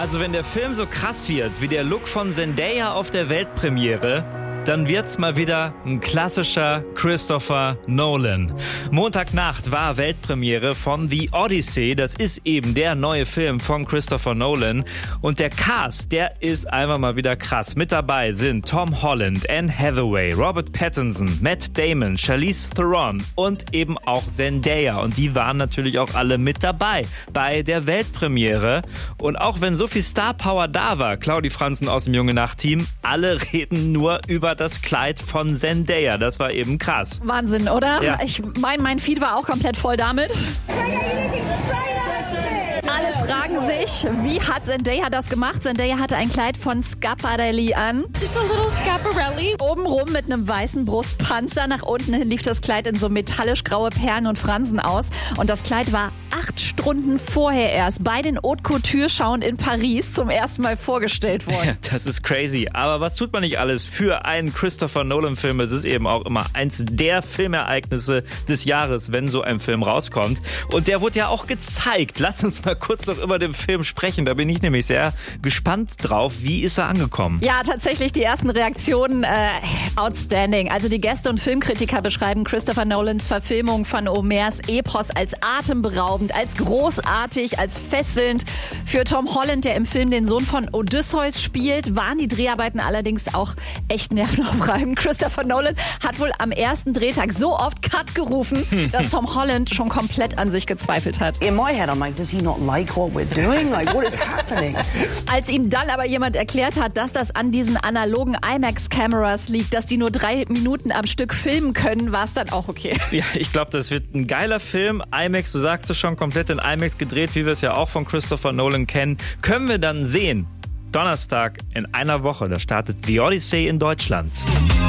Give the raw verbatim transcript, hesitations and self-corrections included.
Also wenn der Film so krass wird wie der Look von Zendaya auf der Weltpremiere, dann wird's mal wieder ein klassischer Christopher Nolan. Montagnacht war Weltpremiere von The Odyssey. Das ist eben der neue Film von Christopher Nolan. Und der Cast, der ist einfach mal wieder krass. Mit dabei sind Tom Holland, Anne Hathaway, Robert Pattinson, Matt Damon, Charlize Theron und eben auch Zendaya. Und die waren natürlich auch alle mit dabei bei der Weltpremiere. Und auch wenn so viel Star Power da war, Claudi Franzen aus dem Junge Nacht Team, alle reden nur über das Kleid von Zendaya. Das war eben krass. Wahnsinn, oder? Ja. Ich meine, mein Feed war auch komplett voll damit. Alle fragen sich, wie hat Zendaya das gemacht? Zendaya hatte ein Kleid von Schiaparelli an. Just a little Schiaparelli. Obenrum mit einem weißen Brustpanzer. Nach unten hin lief das Kleid in so metallisch graue Perlen und Fransen aus. Und das Kleid war acht Stunden vorher erst bei den Haute Couture-Schauen in Paris zum ersten Mal vorgestellt worden. Ja, das ist crazy. Aber was tut man nicht alles für einen Christopher Nolan-Film? Es ist eben auch immer eins der Filmereignisse des Jahres, wenn so ein Film rauskommt. Und der wurde ja auch gezeigt. Lass uns mal kurz noch über den Film sprechen. Da bin ich nämlich sehr gespannt drauf. Wie ist er angekommen? Ja, tatsächlich die ersten Reaktionen äh, outstanding. Also die Gäste und Filmkritiker beschreiben Christopher Nolans Verfilmung von Homers Epos als atemberaubend, als großartig, als fesselnd. Für Tom Holland, der im Film den Sohn von Odysseus spielt, waren die Dreharbeiten allerdings auch echt nervenaufreibend. Christopher Nolan hat wohl am ersten Drehtag so oft Cut gerufen, dass Tom Holland schon komplett an sich gezweifelt hat. In my head, I'm like, does he not like what we're doing? Like, what is happening? Als ihm dann aber jemand erklärt hat, dass das an diesen analogen IMAX-Cameras liegt, dass die nur drei Minuten am Stück filmen können, war es dann auch okay. Ja, ich glaube, das wird ein geiler Film. IMAX, du sagst es schon, komplett in IMAX gedreht, wie wir es ja auch von Christopher Nolan kennen. Können wir dann sehen. Donnerstag in einer Woche, da startet The Odyssey in Deutschland.